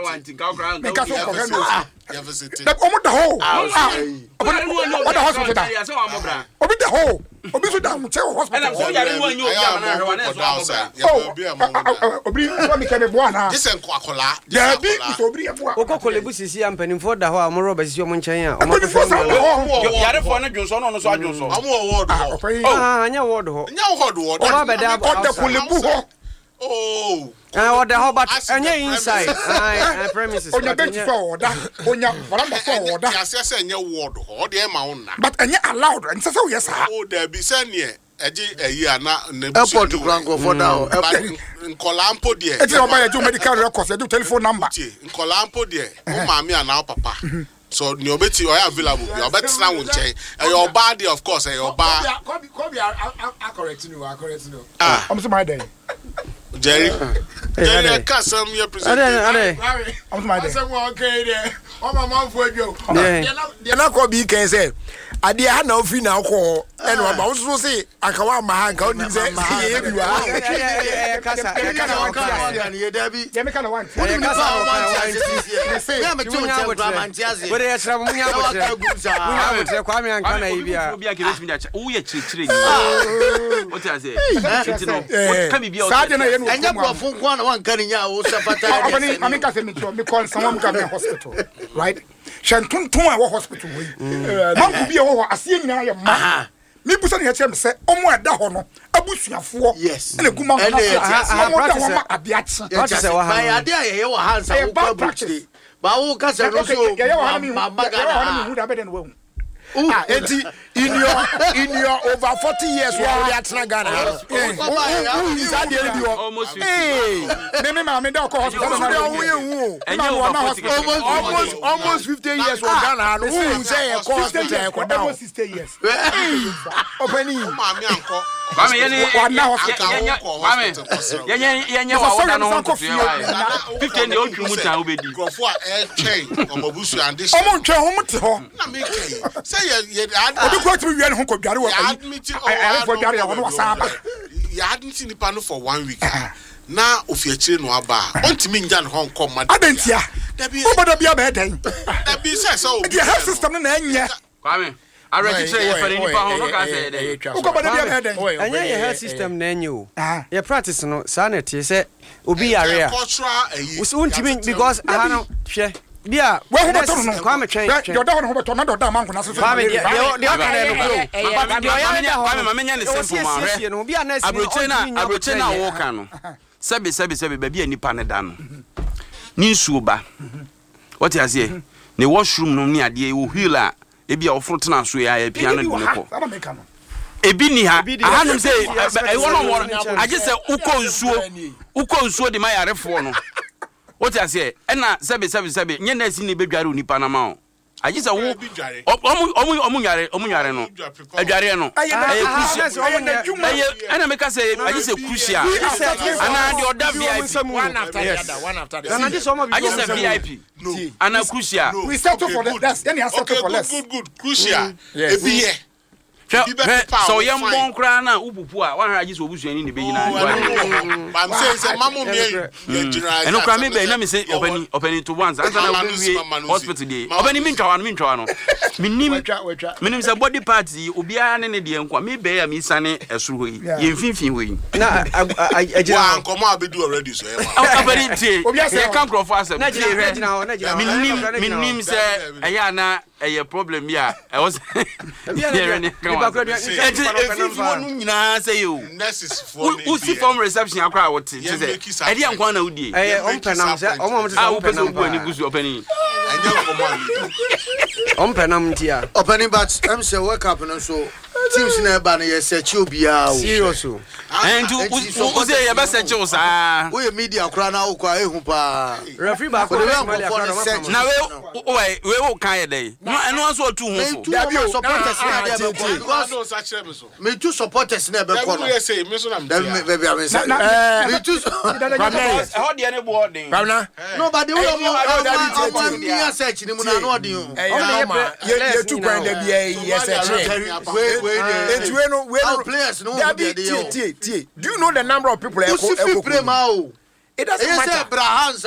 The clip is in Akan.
wanti ka kra me ka so ko hanu da omo da ho obi da hospital da obi da ho obi so da mu che hospital so ya ni wanyu obi na hwa na so obi so mi ke me boa na disen ko akola da bi so obi e boa okokole bu sisi ampanimfo da ho amoro ba sisi omo nchen a omo yare fo na dwonso no so adwonso amo word ho anya word ho oba be da kole bu ho order how about any inside premises onya bench for order onya veranda for order ya say say word ho de ma wona but any allowed and say yes ha there be say ne eji eyi ana airport kranko for down nkolampo de e ti oba ya do medical records ya do telephone number nkolampo de o maami ana papa so ni obeti o available you obeti na wonche your body of course your body come correct you I'm so my day Jerry ka some your president I'm so my day okay there o mama fo adwo ya na ko bi kan say ade ha na ofi na ko ene wa ba wo so say akawa ma ha nka oni say ye bi wa kasa ye dabi ye me kana want kasa ya me tu nya mantiaze we dey extra munya botre kwa me anka na ibia obi ake betimi da wo ye chirechire ni what I say no what be o saje na ye no enya profo kwa na wanka ni nya wo sapata ami ka say me call someone come hospital right shantuntum a wo hospital we man ku bi wo asie nyina ya ma mi busa ne hye me se omo eda ho no abusuafo ene guma na omo da ho ma abiachi what say wa ha ade a ye wo hansa wo kwa buchi ba wo ka se no so mama ga hu da be den wo enti in your over 40 years we are atna Ghana who is that the be almost me mama da ko hospital almost 50 years we Ghana who say e ko hospital ko down 60 years openi maami anko kwame yene yenye wa woda no ho tofie wa 50 ne otwu muta obedi grofo a chain omobusu and this omo ntwe ho mte ho na me kai say ye obi ko timi wian ho ko dware wa ai for dware wa no wasaba ya admit nipa no for 1 week na ofiachire no aba ontimi nja no ho kom ma adentia obodo bia be den da bi say so the health system na enye kwame register ye fere nipa ho no ka say dey obodo bia be den enye ye health system na enye o ye practice no sanity say obi yare a untimi because ahano hwe dia we ho beto no kwame twen yo da ho beto na do da man ko na so kwame dia aka no bro but dia ya kwame ma menya ne simple ma re no bia na abroche na wo ka no sebe ba bia nipa ne da no ni nsuo ba what you say ne washroom no ni ade wo healer e bia ofro tena so ya piano de ko ebi ni ha ahanum say e wono mo age say uko nsuo de ma yarefo no what you say na sebe nye na si ne bedware onipa na ma o age say wo omunyare no adware no ana meka say age say crucial ana de oda VIP one after the ana de so mo bi age say VIP ana crucial we settle for that any settle for less good crucial ebi ye so yam bon kra na upupu a wan age so obusuani ne beyina I'm say mamu me jira eno kra me be na me say openi to once answer na we hospital dey openi mi ntwa no minim say body part obiara ne de nkwa me be ya me sane esuru hoyi ye mfimfin hoyi na ajira nkomo abedu already so openi tie ye kan crofo asem na jira minim say eya na eye problem ya e was nyina say you nurses for who see from reception akra what say e dey nkwa na udie ompenam say omom say ompenam bu ani gusu openi ompenam ntia openi but am say wake up no so teams na eba na ye search obia o serious o and who say ye be search o sa we media kra na wo kwa ehu pa referee ba ko na we wo kan ye dey no eno aso otu hu so da bi supporters na dey because me two supporters na be ko no you say me so na baby am say me two how dey any board dey no but the way me search ni mu na no dey o ye two point da bi ye search we players no tie do you know the number of people it doesn't matter.